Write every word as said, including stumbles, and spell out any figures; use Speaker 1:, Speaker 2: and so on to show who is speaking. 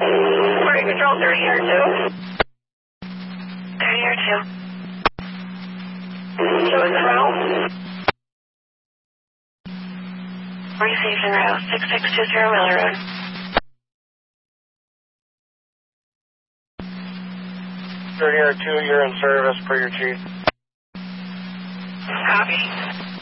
Speaker 1: Party Control thirty or two. thirty or two. Show us the route. Station route six six two zero Miller Road.
Speaker 2: thirty or two, you're in service per your chief.
Speaker 1: Copy.